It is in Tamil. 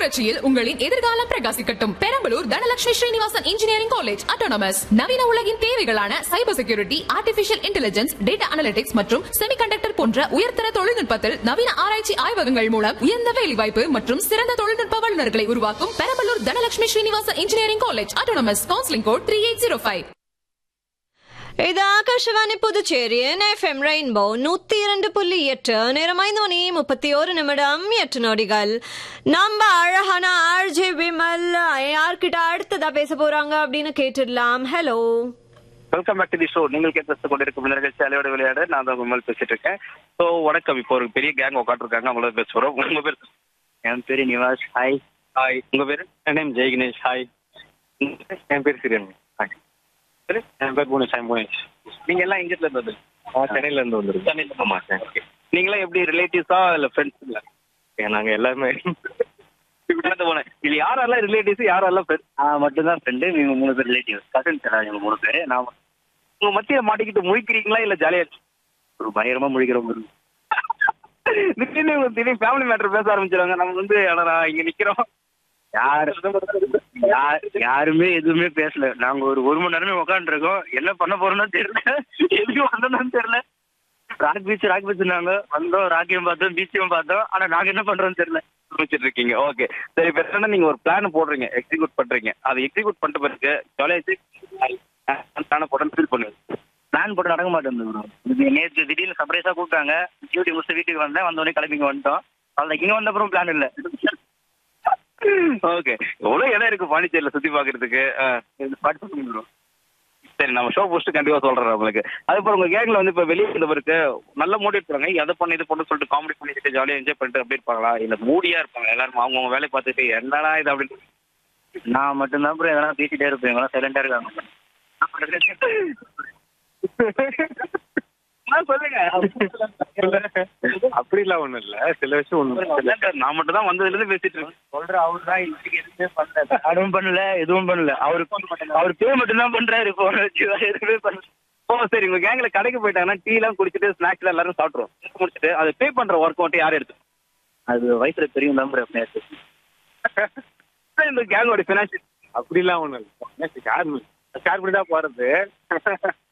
புரட்சியில் உங்களின் எதிர்காலம் பிரகாசிக்கட்டும். Perambalur Dhanalakshmi Srinivasan engineering college autonomous. நவீன உலகின் தேவைகளான cyber security, artificial intelligence, data analytics மற்றும் செமிகண்டக்டர் போன்ற உயர்தர தொழில்நுட்பத்தில் நவீன ஆராய்ச்சி ஆய்வகங்கள் மூலம் உயர்ந்த வேலைவாய்ப்பு மற்றும் சிறந்த தொழில்நுட்ப வல்லுநர்களை உருவாக்கும் Perambalur Dhanalakshmi Srinivasan engineering college autonomous. Counselling code 3805. இது ஆகாஷவாணி புதுச்சேரியின் எஃப்எம் ரெயின்போ 102.8. நேரம் 5:31 நொடிகள். நம்ம அழகான ஆர்ஜே விமல் யார்கிட்ட அடுத்ததா பேச போறாங்க அப்படின்னு கேட்டுடலாம். Hello, welcome back to the show. நீங்கள் கேட்டு கொண்டிருக்கும் நிகழ்ச்சி அலையோட விளையாட நான் தான் விமல் பேசிட்டு இருக்கேன். ஸோ வணக்கம். இப்போ ஒரு பெரிய கேங் உட்காந்துருக்காங்க, அவங்களோட பேச போறோம். உங்க பேர்? என் பேரு நிவாஸ். ஹாய். ஹாய். உங்க பேரு? என் நேம் ஜெய் கணேஷ். ஹாய். என் பேர் சிரியன். ஹாய். என் பேர் புவனேஷ். நீங்க எல்லாம் எங்கிட்ட இருந்தது? சென்னையில இருந்து வந்துருக்கு. சென்னையில. ஆமா சார். ஓகே. நீங்களாம் எப்படி ரிலேட்டிவ்ஸா இல்ல ஃப்ரெண்ட்ஸ்? இல்ல நாங்க எல்லாருமே இப்படி போனேன். இது யாரெல்லாம் ரிலேட்டிவ்ஸ், யாரெல்லாம் ஃப்ரெண்ட்ஸ்? மட்டும்தான் ஃப்ரெண்டு. நீங்க 3 பேர் ரிலேட்டிவ், கசின்ஸ் எல்லாம். இவங்க 3 பேரு. நான் உங்க மத்தியில மாட்டிக்கிட்டு முழிக்கிறீங்களா இல்ல ஜாலியா ஒரு பயங்கரமா முழிக்கிறோம். திடீர்னு ஃபேமிலி மேட்டர் பேச ஆரம்பிச்சிருவாங்க. நம்ம வந்து இங்க நிக்கிறோம், யாருமே எதுவுமே பேசல. நாங்க ஒரு மணி நேரமே உட்காந்து இருக்கோம். என்ன பண்ண போறோம்னு தெரியல, எதுவும் வந்தோம்னு தெரியல. ராக் பீச் நாங்க வந்தோம், ராக்கியும் பார்த்தோம், பீச்சையும் பார்த்தோம். ஆனா நாங்க என்ன பண்றோம்னு தெரியல. வச்சிட்டு இருக்கீங்க. ஓகே, சரி. இப்ப என்னன்னா நீங்க ஒரு பிளான் போடுறீங்க, எக்ஸிக்யூட் பண்றீங்க. அதை எக்ஸிக்யூட் பண்ணிட்ட பிறகு ஜாலியா போட்டு ஃபீல் பண்ணுங்க. பிளான் போட்டு நடக்க மாட்டேன். நேற்று திடீர்னு சர்ப்ரைஸா கூப்பிட்டாங்க. டியூட்டி முடிச்சு வீட்டுக்கு வந்தோடனே கிளம்பிங்க வந்துட்டோம். அதுல இங்க வந்த அப்புறம் பிளான் இல்ல. ஓகே, எவ்வளவு இடம் இருக்கு பாண்டிச்சேரியில சுத்தி பாக்குறதுக்கு. சரி, நம்ம ஷோ போஸ்ட் கண்டிப்பா சொல்றேன் உங்களுக்கு. அதுக்கப்புறம் உங்க கேங்ல வந்து இப்ப வெளியே இருந்தவருக்கு நல்ல மோட்டிவேட் பண்ணுவாங்க. எதை பண்ணி இது பண்ணு சொல்லிட்டு காமெடி பண்ணிட்டு ஜாலியா என்ஜாய் பண்ணிட்டு அப்படி இருப்பாங்களா, இல்ல மூடியா இருப்பாங்க எல்லாரும் அவங்கவுங்க வேலையை பார்த்துட்டு என்னடா இது அப்படின்னு? நான் மட்டும்தான் அப்புறம் எதனா பேசிட்டே இருப்பேன். இவங்க சைலண்டா இருக்காங்க. சொல்லுங்க. அப்படிலாம் ஒண்ணும் இல்ல. சில விஷயம் ஒண்ணு நான் மட்டும் தான் வந்ததுல இருந்து பேசிட்டு இருக்கேன். சொல்ற அவரு தான் எதுவுமே பண்ணல. அதுவும் பண்ணல, எதுவும் பண்ணல. அவர் பே மட்டும் தான் பண்றாரு. இப்போ எதுவுமே பண்ணல. ஓ சரி, உங்க கேங்ல கடைக்கு போயிட்டாங்கன்னா டீ எல்லாம் குடிச்சிட்டு ஸ்நாக்ஸ் எல்லாம் எல்லாரும் சாப்பிடுறோம். முடிச்சுட்டு அதை பே பண்ற ஒர்க் மட்டும் யார் எடுத்து? அது வயசுல பெரிய நம்பர். இந்த கேங்கோட பினான்சியல் அப்படிலாம் ஒண்ணும் இல்லை. கார் பண்ணி தான் போறது.